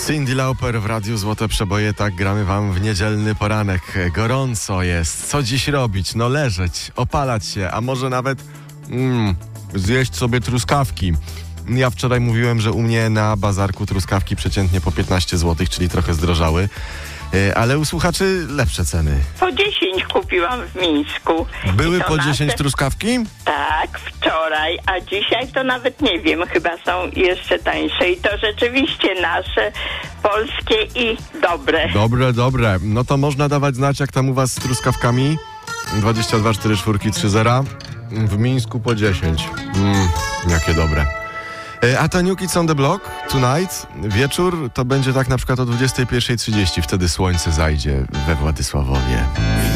Cyndi Lauper w Radiu Złote Przeboje, tak gramy wam w niedzielny poranek. Gorąco jest, co dziś robić? No leżeć, opalać się, a może nawet zjeść sobie truskawki. Ja wczoraj mówiłem, że u mnie na bazarku truskawki przeciętnie po 15 zł, czyli trochę zdrożały. Ale u słuchaczy lepsze ceny. Po 10 kupiłam w Mińsku. Były po 10 truskawki? Tak, wczoraj, a dzisiaj to nawet nie wiem, chyba są jeszcze tańsze i to rzeczywiście nasze, polskie i dobre. Dobre. No to można dawać znać, jak tam u was z truskawkami. 22 44 30. W Mińsku po 10. Jakie dobre. A to New Kids on the Block Tonight, wieczór, to będzie tak na przykład o 21:30. Wtedy słońce zajdzie we Władysławowie.